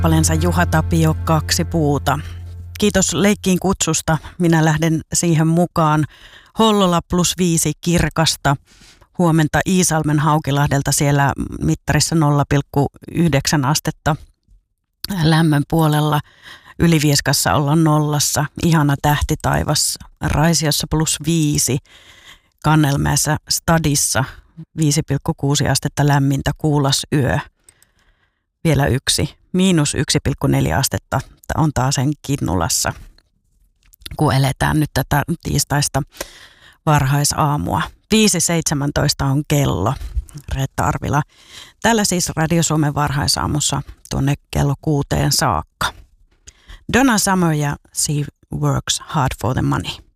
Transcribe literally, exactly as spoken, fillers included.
kappaleensa Juha Tapio Kaksi puuta. Kiitos leikkiin kutsusta. Minä lähden siihen mukaan. Hollola plus viisi kirkasta. Huomenta Iisalmen Haukilahdelta siellä mittarissa nolla pilkku yhdeksän astetta lämmön puolella. Ylivieskassa ollaan nollassa. Ihana tähtitaivas. Raisiossa plus viisi. Kannelmäessä Stadissa viisi pilkku kuusi astetta lämmintä. Kuulas yö. Vielä yksi. Miinus yksi pilkku neljä astetta on taas sen Kinnulassa, kun eletään nyt tätä tiistaista varhaisaamua. viisi seitsemäntoista on kello, Reetta Arvila. Täällä siis Radio Suomen varhaisaamussa tuonne kello kuuteen saakka. Donna Summer ja She Works Hard for the Money.